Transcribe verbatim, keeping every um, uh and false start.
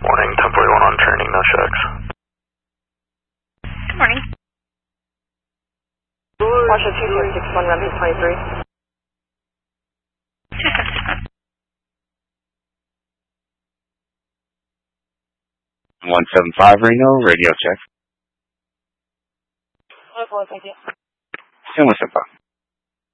morning, ten forty-one on training, no checks. Good morning. Washington two zero six one, Ramsey twenty-three. two seven six one. one seven five Reno, radio check. one four, thank you. Sim, você tá?